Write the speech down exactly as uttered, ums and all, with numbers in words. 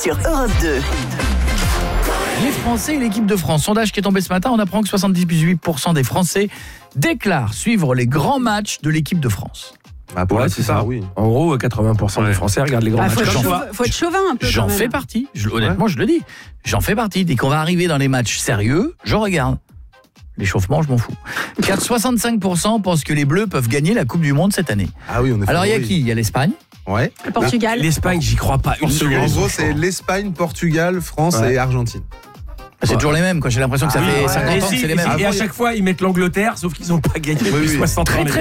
sur Europe deux. Les Français et l'équipe de France. Sondage qui est tombé ce matin, on apprend que soixante-dix-huit pour cent des Français déclarent suivre les grands matchs de l'équipe de France. Bah pour Ouais, là, c'est c'est ça, ça. oui. En gros, quatre-vingts pour cent Ouais. des Français regardent les grands Bah, matchs. faut, être J'en chauvin, faut être chauvin un peu. J'en quand même. fais partie. Je, honnêtement, je le dis. J'en fais partie. Dès qu'on va arriver dans les matchs sérieux, je regarde. L'échauffement, je m'en fous. Car soixante-cinq pour cent pensent que les Bleus peuvent gagner la Coupe du Monde cette année. Ah oui, on est Alors, il y a favoris. qui ? Il y a l'Espagne. Ouais. Le Portugal. L'Espagne, j'y crois pas une En seconde. gros, c'est l'Espagne, Portugal, France Ouais. et Argentine. C'est Ouais. toujours les mêmes. Quoi. J'ai l'impression que ça Ah fait oui, ouais. cinquante Et, ans que si, c'est les mêmes. et à chaque fois, ils mettent l'Angleterre, sauf qu'ils n'ont pas gagné Oui, depuis oui. soixante ans. Très très